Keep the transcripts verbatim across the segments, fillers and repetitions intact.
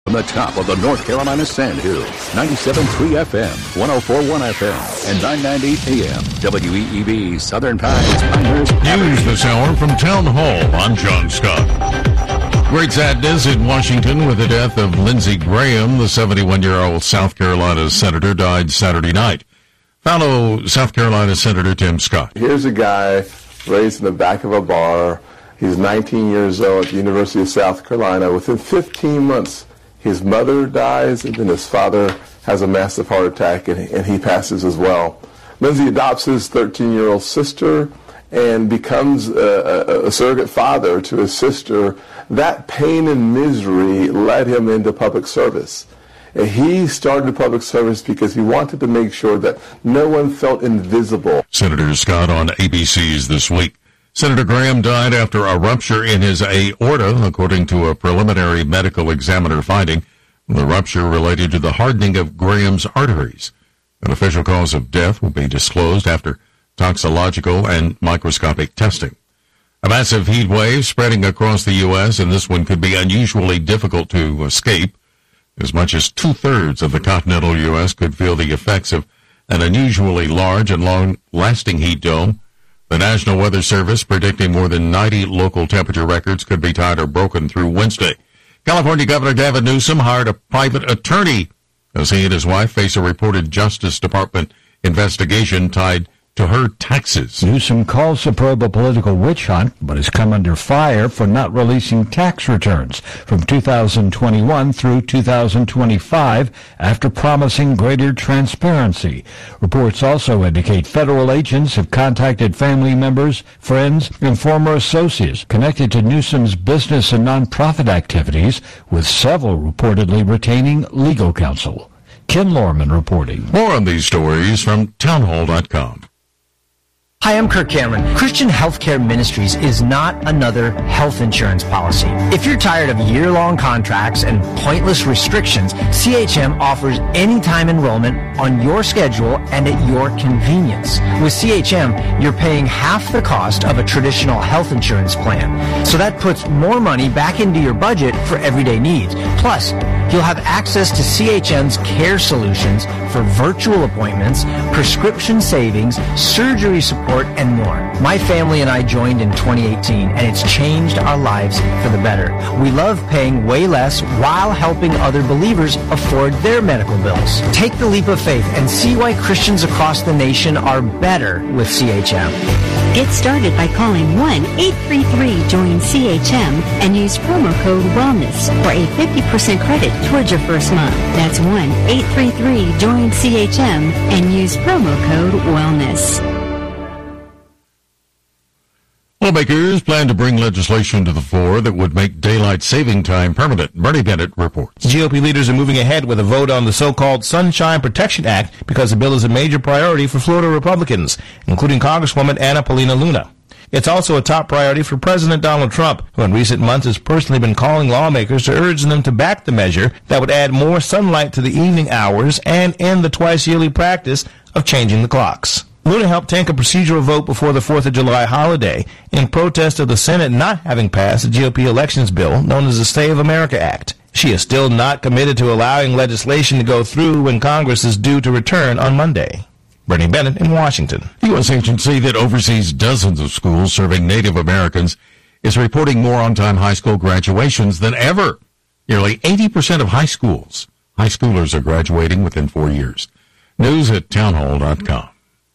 From the top of the North Carolina Sandhills, ninety-seven point three F M, one oh four point one F M, and nine ninety A M, W E E B, Southern Pines, Pinehurst. News this hour from Town Hall. I'm John Scott. Great sadness in Washington with the death of Lindsey Graham. The seventy-one-year-old South Carolina senator died Saturday night. Follow South Carolina Senator Tim Scott. Here's a guy raised in the back of a bar. He's nineteen years old at the University of South Carolina. Within fifteen months, his mother dies, and then his father has a massive heart attack, and, and he passes as well. Lindsey adopts his thirteen-year-old sister and becomes a, a, a surrogate father to his sister. That pain and misery led him into public service. And he started public service because he wanted to make sure that no one felt invisible. Senator Scott on A B C's This Week. Senator Graham died after a rupture in his aorta, according to a preliminary medical examiner finding. The rupture related to the hardening of Graham's arteries. An official cause of death will be disclosed after toxicological and microscopic testing. A massive heat wave spreading across the U S, and this one could be unusually difficult to escape. As much as two-thirds of the continental U S could feel the effects of an unusually large and long-lasting heat dome. The National Weather Service predicting more than ninety local temperature records could be tied or broken through Wednesday. California Governor Gavin Newsom hired a private attorney as he and his wife face a reported Justice Department investigation tied to her taxes. Newsom calls the probe a political witch hunt, but has come under fire for not releasing tax returns from two thousand twenty-one through two thousand twenty-five after promising greater transparency. Reports also indicate federal agents have contacted family members, friends, and former associates connected to Newsom's business and nonprofit activities, with several reportedly retaining legal counsel. Ken Lorman reporting. More on these stories from townhall dot com. Hi, I'm Kirk Cameron. Christian Healthcare Ministries is not another health insurance policy. If you're tired of year-long contracts and pointless restrictions, C H M offers anytime enrollment on your schedule and at your convenience. With C H M, you're paying half the cost of a traditional health insurance plan. So that puts more money back into your budget for everyday needs. Plus, you'll have access to C H M's care solutions for virtual appointments, prescription savings, surgery support, and more. My family and I joined in twenty eighteen, and it's changed our lives for the better. We love paying way less while helping other believers afford their medical bills. Take the leap of faith and see why Christians across the nation are better with C H M. Get started by calling one eight three three join C H M and use promo code WELLNESS for a fifty percent credit towards your first month. That's one eight three three join C H M and use promo code WELLNESS. Lawmakers plan to bring legislation to the floor that would make daylight saving time permanent. Bernie Bennett reports. G O P leaders are moving ahead with a vote on the so-called Sunshine Protection Act because the bill is a major priority for Florida Republicans, including Congresswoman Anna Paulina Luna. It's also a top priority for President Donald Trump, who in recent months has personally been calling lawmakers to urge them to back the measure that would add more sunlight to the evening hours and end the twice-yearly practice of changing the clocks. Luna helped tank a procedural vote before the fourth of July holiday in protest of the Senate not having passed the G O P elections bill known as the Stay of America Act. She is still not committed to allowing legislation to go through when Congress is due to return on Monday. Bernie Bennett in Washington. The U S agency that oversees dozens of schools serving Native Americans is reporting more on-time high school graduations than ever. Nearly eighty percent of high schools, high schoolers are graduating within four years. News at townhall dot com.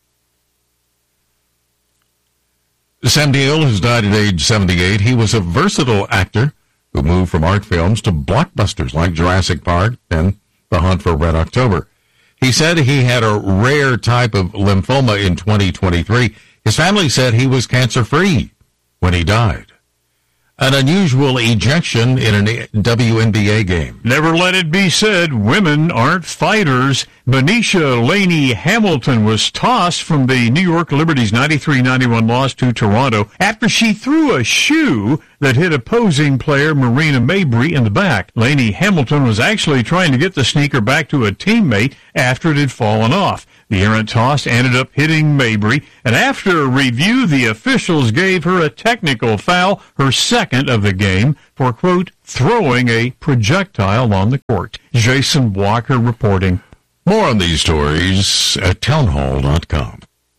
Sam Neill has died at age seventy-eight. He was a versatile actor who moved from art films to blockbusters like Jurassic Park and The Hunt for Red October. He said he had a rare type of lymphoma in twenty twenty-three. His family said he was cancer-free when he died. An unusual ejection in a W N B A game. Never let it be said women aren't fighters. Benicia Laney Hamilton was tossed from the New York Liberty's ninety-three ninety-one loss to Toronto after she threw a shoe that hit opposing player Marina Mabry in the back. Lainey Hamilton was actually trying to get the sneaker back to a teammate after it had fallen off. The errant toss ended up hitting Mabry, and after a review, the officials gave her a technical foul, her second of the game, for, quote, throwing a projectile on the court. Jason Walker reporting. More on these stories at townhall dot com.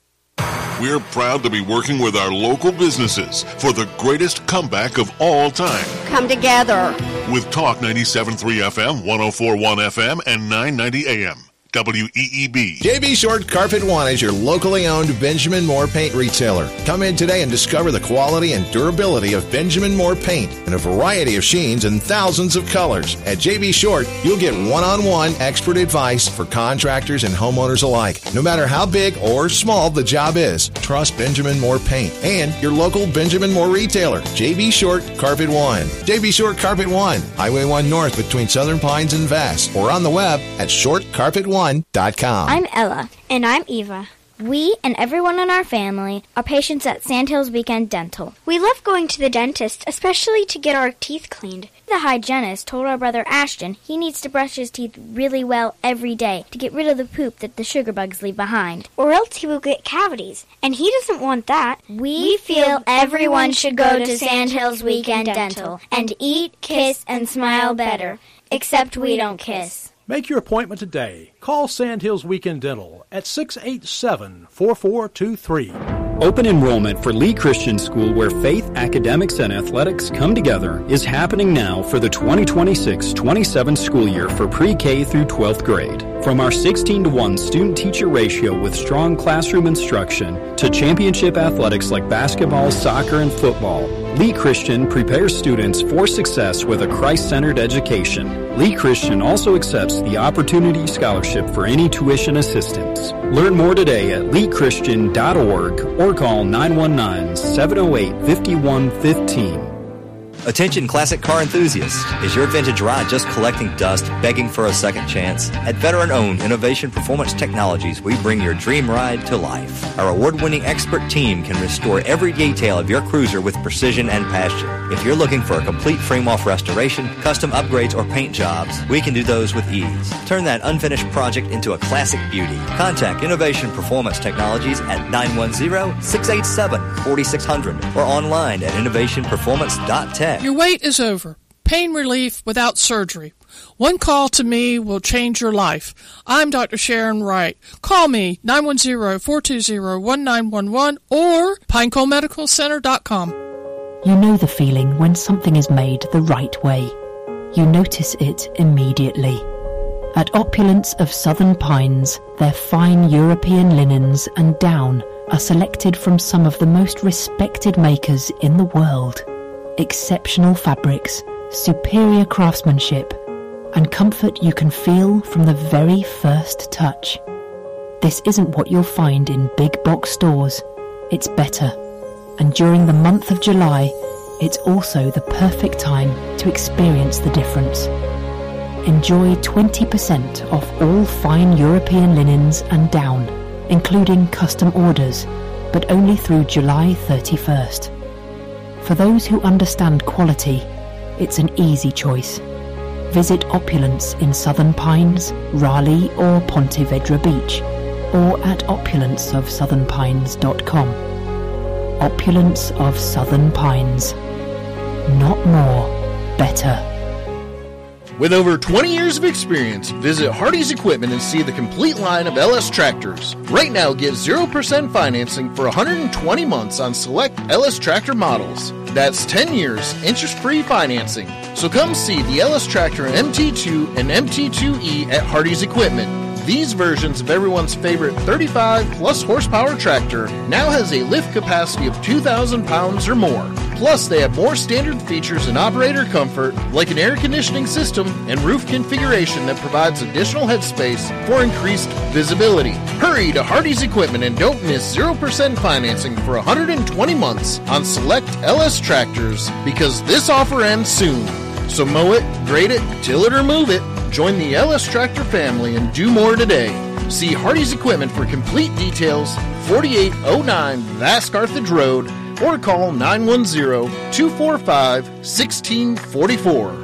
We're proud to be working with our local businesses for the greatest comeback of all time. Come together. With Talk ninety-seven point three F M, one oh four point one F M, and nine ninety A M. W E E B. J B Short Carpet One is your locally owned Benjamin Moore paint retailer. Come in today and discover the quality and durability of Benjamin Moore paint in a variety of sheens and thousands of colors. At J B Short, you'll get one-on-one expert advice for contractors and homeowners alike. No matter how big or small the job is, trust Benjamin Moore paint and your local Benjamin Moore retailer. J B Short Carpet One. J B Short Carpet One, Highway one North between Southern Pines and Vass, or on the web at short carpet one dot com. I'm Ella. And I'm Eva. We and everyone in our family are patients at Sandhills Weekend Dental. We love going to the dentist, especially to get our teeth cleaned. The hygienist told our brother Ashton he needs to brush his teeth really well every day to get rid of the poop that the sugar bugs leave behind, or else he will get cavities, and he doesn't want that. We feel everyone should go to Sandhills Weekend Dental and eat, kiss, and smile better, except we don't kiss. Make your appointment today. Call Sandhills Weekend Dental at six eight seven, four four two three. Open enrollment for Lee Christian School, where faith, academics, and athletics come together, is happening now for the twenty twenty-six twenty-seven school year for pre-K through twelfth grade. From our sixteen to one student-teacher ratio with strong classroom instruction to championship athletics like basketball, soccer, and football, Lee Christian prepares students for success with a Christ-centered education. Lee Christian also accepts the Opportunity Scholarship for any tuition assistance. Learn more today at lee christian dot org or call nine one nine, seven oh eight, five one one five. Attention classic car enthusiasts. Is your vintage ride just collecting dust, begging for a second chance? At veteran-owned Innovation Performance Technologies, we bring your dream ride to life. Our award-winning expert team can restore every detail of your cruiser with precision and passion. If you're looking for a complete frame-off restoration, custom upgrades, or paint jobs, we can do those with ease. Turn that unfinished project into a classic beauty. Contact Innovation Performance Technologies at nine one zero, six eight seven, four six zero zero or online at innovation performance dot tech. Your wait is over. Pain relief without surgery. One call to me will change your life. I'm Doctor Sharon Wright. Call me, nine one zero, four two zero, one nine one one or pinecone medical center dot com. You know the feeling when something is made the right way. You notice it immediately. At Opulence of Southern Pines, their fine European linens and down are selected from some of the most respected makers in the world. Exceptional fabrics, superior craftsmanship, and comfort you can feel from the very first touch. This isn't what you'll find in big box stores. It's better. And during the month of July, it's also the perfect time to experience the difference. Enjoy twenty percent off all fine European linens and down, including custom orders, but only through July thirty-first. For those who understand quality, it's an easy choice. Visit Opulence in Southern Pines, Raleigh or Ponte Vedra Beach, or at opulence of southern pines dot com. Opulence of Southern Pines. Not more, better. With over twenty years of experience, visit Hardy's Equipment and see the complete line of L S tractors. Right now, get zero percent financing for one hundred twenty months on select L S tractor models. That's ten years, interest-free financing. So come see the L S Tractor M T two and M T two E at Hardy's Equipment. These versions of everyone's favorite thirty-five plus horsepower tractor now has a lift capacity of two thousand pounds or more. Plus, they have more standard features and operator comfort, like an air conditioning system and roof configuration that provides additional headspace for increased visibility. Hurry to Hardy's Equipment and don't miss zero percent financing for one hundred twenty months on select L S tractors, because this offer ends soon. So mow it, grade it, till it or move it. Join the L S Tractor family and do more today. See Hardy's Equipment for complete details, forty-eight oh nine Vass Carthage Road, or call nine one zero, two four five, one six four four.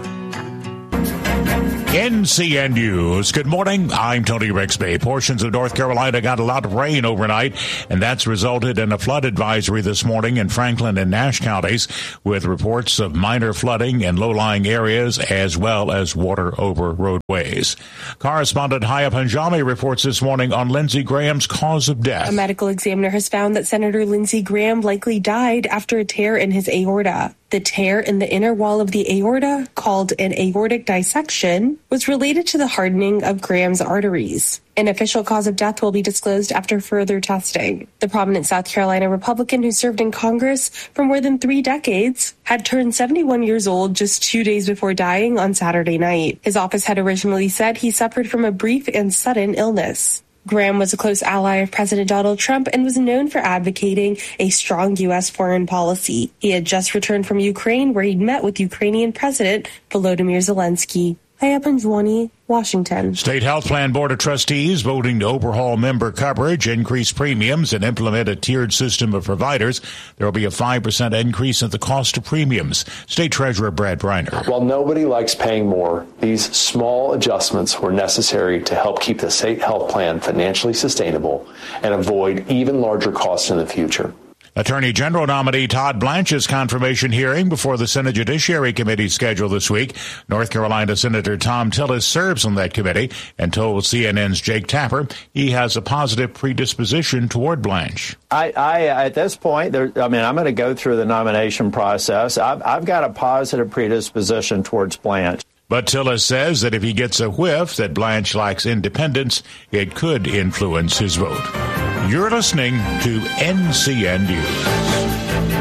N C N News. Good morning. I'm Tony Rixby. Portions of North Carolina got a lot of rain overnight, and that's resulted in a flood advisory this morning in Franklin and Nash counties, with reports of minor flooding in low-lying areas as well as water over roadways. Correspondent Haya Panjami reports this morning on Lindsey Graham's cause of death. A medical examiner has found that Senator Lindsey Graham likely died after a tear in his aorta. The tear in the inner wall of the aorta, called an aortic dissection, was related to the hardening of Graham's arteries. An official cause of death will be disclosed after further testing. The prominent South Carolina Republican who served in Congress for more than three decades had turned seventy-one years old just two days before dying on Saturday night. His office had originally said he suffered from a brief and sudden illness. Graham was a close ally of President Donald Trump and was known for advocating a strong U S foreign policy. He had just returned from Ukraine, where he'd met with Ukrainian President Volodymyr Zelensky. Haya Panjwani, Washington. State Health Plan Board of Trustees voting to overhaul member coverage, increase premiums, and implement a tiered system of providers. There will be a five percent increase in the cost of premiums. State Treasurer Brad Briner. While nobody likes paying more, these small adjustments were necessary to help keep the state health plan financially sustainable and avoid even larger costs in the future. Attorney General nominee Todd Blanche's confirmation hearing before the Senate Judiciary Committee scheduled this week. North Carolina Senator Tom Tillis serves on that committee and told C N N's Jake Tapper he has a positive predisposition toward Blanche. I, I at this point, there, I mean, I'm going to go through the nomination process. I've, I've got a positive predisposition towards Blanche. But Tillis says that if he gets a whiff that Blanche lacks independence, it could influence his vote. You're listening to N C N News.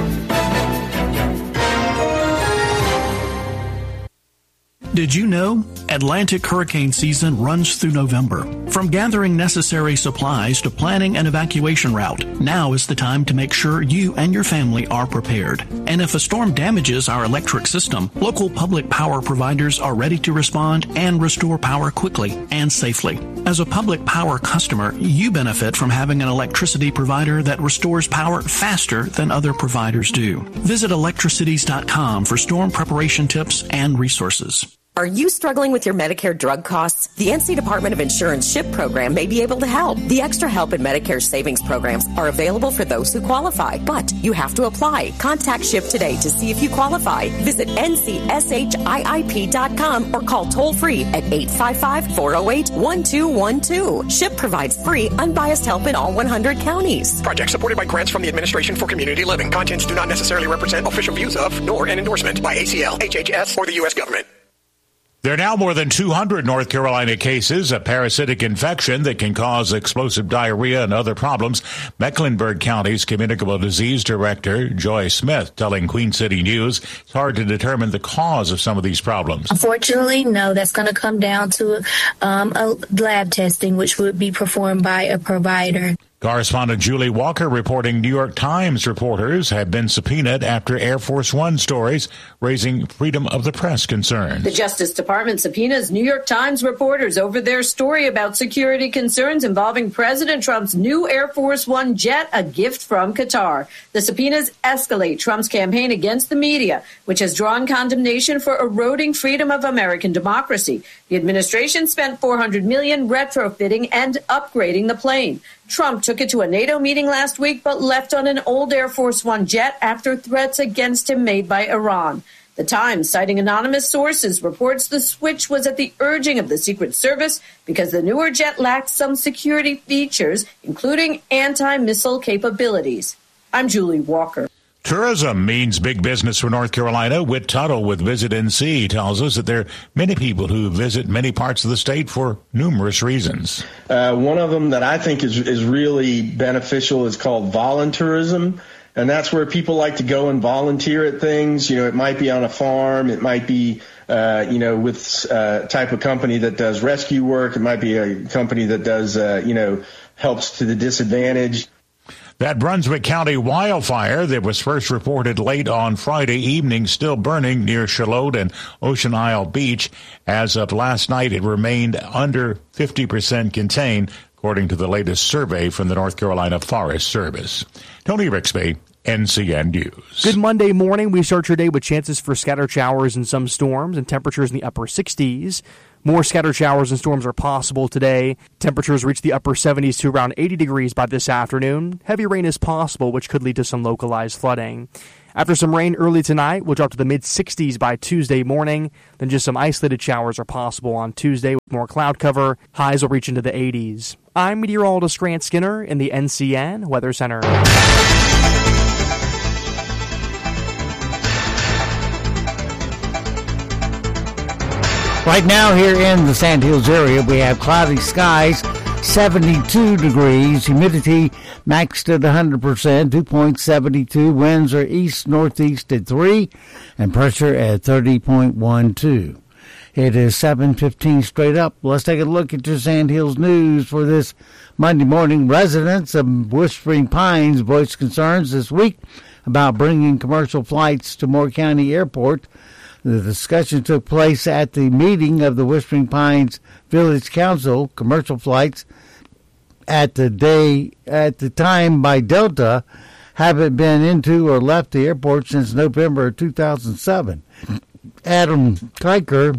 Did you know Atlantic hurricane season runs through November? From gathering necessary supplies to planning an evacuation route, now is the time to make sure you and your family are prepared. And if a storm damages our electric system, local public power providers are ready to respond and restore power quickly and safely. As a public power customer, you benefit from having an electricity provider that restores power faster than other providers do. Visit electricities dot com for storm preparation tips and resources. Are you struggling with your Medicare drug costs? The N C Department of Insurance SHIP program may be able to help. The Extra Help and Medicare savings programs are available for those who qualify, but you have to apply. Contact SHIP today to see if you qualify. Visit N C S H I I P dot com or call toll-free at eight five five, four oh eight, one two one two. SHIP provides free, unbiased help in all one hundred counties. Project supported by grants from the Administration for Community Living. Contents do not necessarily represent official views of, nor an endorsement by A C L, H H S, or the U S government. There are now more than two hundred North Carolina cases of parasitic infection that can cause explosive diarrhea and other problems. Mecklenburg County's Communicable Disease Director, Joy Smith, telling Queen City News it's hard to determine the cause of some of these problems. Unfortunately, no, that's going to come down to um, a lab testing, which would be performed by a provider. Correspondent Julie Walker reporting New York Times reporters have been subpoenaed after Air Force One stories raising freedom of the press concerns. The Justice Department subpoenas New York Times reporters over their story about security concerns involving President Trump's new Air Force One jet, a gift from Qatar. The subpoenas escalate Trump's campaign against the media, which has drawn condemnation for eroding freedom of American democracy. The administration spent four hundred million dollars retrofitting and upgrading the plane. Trump took it to a NATO meeting last week, but left on an old Air Force One jet after threats against him made by Iran. The Times, citing anonymous sources, reports the switch was at the urging of the Secret Service because the newer jet lacked some security features, including anti-missile capabilities. I'm Julie Walker. Tourism means big business for North Carolina. Whit Tuttle with Visit N C tells us that there are many people who visit many parts of the state for numerous reasons. Uh, one of them that I think is, is really beneficial is called voluntourism. And that's where people like to go and volunteer at things. You know, it might be on a farm. It might be, uh, you know, with a type of company that does rescue work. It might be a company that does, uh, you know, helps to the disadvantaged. That Brunswick County wildfire that was first reported late on Friday evening still burning near Charlotte and Ocean Isle Beach. As of last night, it remained under fifty percent contained, according to the latest survey from the North Carolina Forest Service. Tony Rixby, N C N News. Good Monday morning. We start your day with chances for scattered showers and some storms and temperatures in the upper sixties. More scattered showers and storms are possible today. Temperatures reach the upper seventies to around eighty degrees by this afternoon. Heavy rain is possible, which could lead to some localized flooding. After some rain early tonight, we'll drop to the mid-sixties by Tuesday morning. Then just some isolated showers are possible on Tuesday with more cloud cover. Highs will reach into the eighties. I'm meteorologist Grant Skinner in the N C N Weather Center. Right now here in the Sandhills area, we have cloudy skies, seventy-two degrees, humidity maxed at one hundred percent, dew point seventy-two, winds are east-northeast at three, and pressure at thirty point one two. It is seven fifteen straight up. Let's take a look at your Sandhills news for this Monday morning. Residents of Whispering Pines voiced concerns this week about bringing commercial flights to Moore County Airport. The discussion took place at the meeting of the Whispering Pines Village Council. Commercial flights at the day at the time by Delta haven't been into or left the airport since November two thousand seven. Adam Kiker,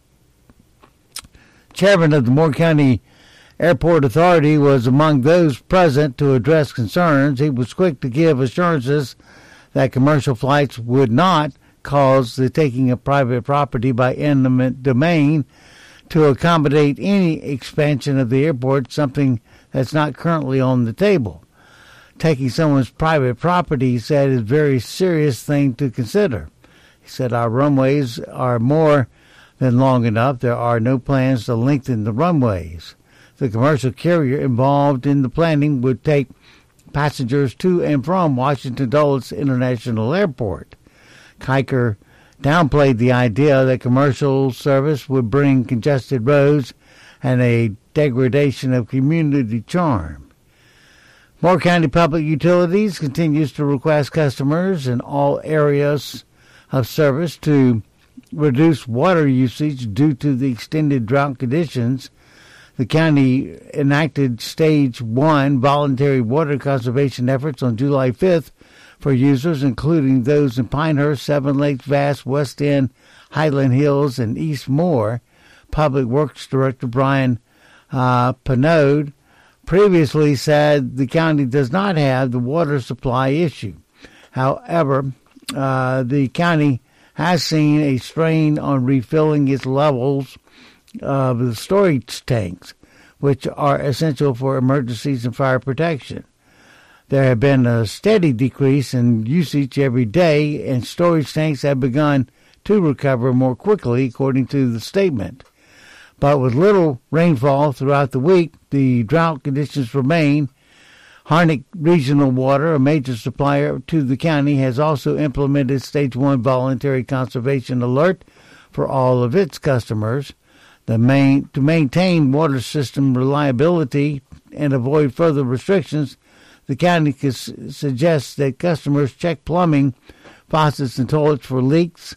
chairman of the Moore County Airport Authority, was among those present to address concerns. He was quick to give assurances that commercial flights would not cause the taking of private property by eminent domain to accommodate any expansion of the airport, something that's not currently on the table. Taking someone's private property, he said, is a very serious thing to consider. He said, our runways are more than long enough. There are no plans to lengthen the runways. The commercial carrier involved in the planning would take passengers to and from Washington Dulles International Airport. Kiker downplayed the idea that commercial service would bring congested roads and a degradation of community charm. Moore County Public Utilities continues to request customers in all areas of service to reduce water usage due to the extended drought conditions. The county enacted Stage one voluntary water conservation efforts on July fifth for users, including those in Pinehurst, Seven Lakes, Vass, West End, Highland Hills, and East Moore. Public Works Director Brian uh, Pinode previously said the county does not have the water supply issue. However, uh, the county has seen a strain on refilling its levels of the storage tanks, which are essential for emergencies and fire protection. There have been a steady decrease in usage every day, and storage tanks have begun to recover more quickly, according to the statement. But with little rainfall throughout the week, the drought conditions remain. Harnick Regional Water, a major supplier to the county, has also implemented Stage one voluntary conservation alert for all of its customers. The main, to maintain water system reliability and avoid further restrictions, the county suggests that customers check plumbing, faucets, and toilets for leaks.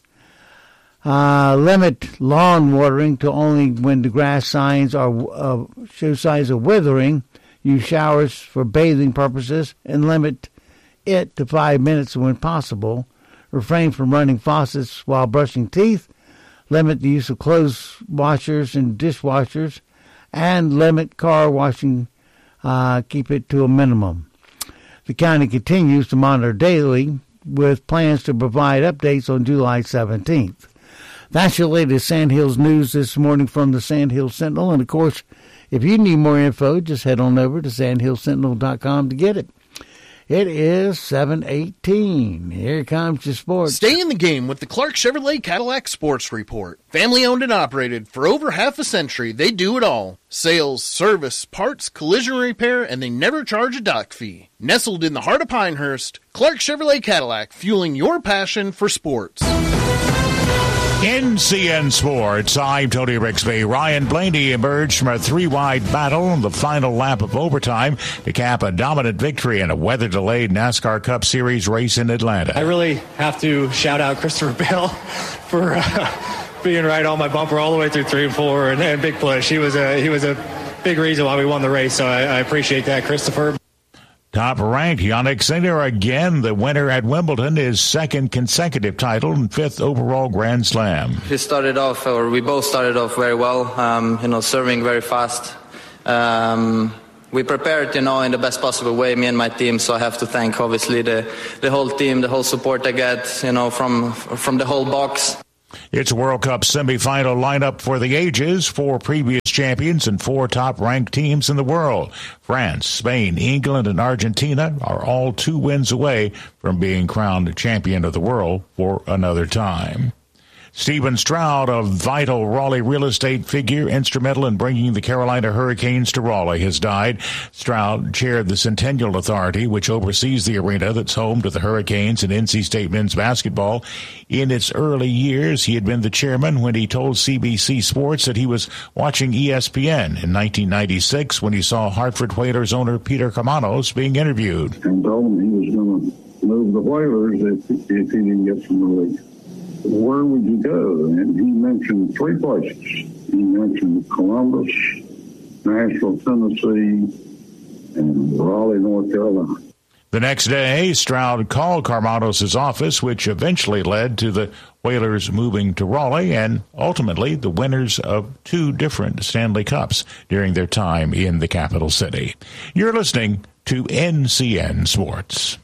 Uh, limit lawn watering to only when the grass signs are uh, show signs of withering. Use showers for bathing purposes and limit it to five minutes when possible. Refrain from running faucets while brushing teeth. Limit the use of clothes washers and dishwashers, and limit car washing. Uh, keep it to a minimum. The county continues to monitor daily with plans to provide updates on July seventeenth. That's your latest Sandhills news this morning from the Sandhills Sentinel. And, of course, if you need more info, just head on over to sandhills sentinel dot com to get it. It is seven eighteen. Here comes your sports. Stay in the game with the Clark Chevrolet Cadillac Sports Report. Family owned and operated for over half a century, they do it all. Sales, service, parts, collision repair, and they never charge a dock fee. Nestled in the heart of Pinehurst, Clark Chevrolet Cadillac, fueling your passion for sports. N C N Sports, I'm Tony Rixby. Ryan Blaney emerged from a three-wide battle in the final lap of overtime to cap a dominant victory in a weather-delayed NASCAR Cup Series race in Atlanta. I really have to shout out Christopher Bell for uh, being right on my bumper all the way through three and four, and, and big push. He was a he was a big reason why we won the race, so I, I appreciate that, Christopher. Top-ranked Jannik Sinner, again the winner at Wimbledon, his second consecutive title and fifth overall Grand Slam. He started off, or we both started off very well, um, you know, serving very fast. Um, we prepared, you know, in the best possible way, me and my team, so I have to thank, obviously, the, the whole team, the whole support I get, you know, from from the whole box. It's a World Cup semifinal lineup for the ages, four previous champions and four top-ranked teams in the world. France, Spain, England, and Argentina are all two wins away from being crowned champion of the world for another time. Stephen Stroud, a vital Raleigh real estate figure instrumental in bringing the Carolina Hurricanes to Raleigh, has died. Stroud chaired the Centennial Authority, which oversees the arena that's home to the Hurricanes and N C State men's basketball. In its early years, he had been the chairman when he told C B C Sports that he was watching E S P N in nineteen ninety-six when he saw Hartford Whalers owner Peter Kamanos being interviewed. And told him he was going to move the Whalers if, if he didn't get from the league. Where would you go? And he mentioned three places. He mentioned Columbus, Nashville, Tennessee, and Raleigh, North Carolina. The next day, Stroud called Karmanos' office, which eventually led to the Whalers moving to Raleigh and ultimately the winners of two different Stanley Cups during their time in the capital city. You're listening to N C N Sports.